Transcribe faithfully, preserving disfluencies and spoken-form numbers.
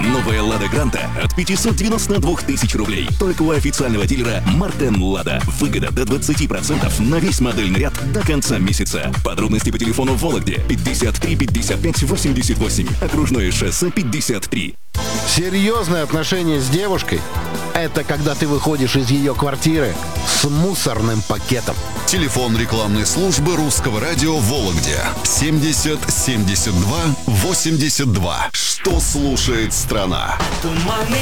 Новая «Лада Гранта» от пятьсот девяносто двух тысяч рублей. Только у официального дилера Мартен Лада. Выгода до двадцати процентов на весь модельный ряд до конца месяца. Подробности по телефону в Вологде пятьдесят три пятьдесят пять восемьдесят восемь. Окружное шоссе пятьдесят три. Серьезное отношение с девушкой — это когда ты выходишь из ее квартиры с мусорным пакетом. Телефон рекламной службы Русского радио в Вологде семьдесят семьдесят два восемьдесят два. Что слушает страна? Туманный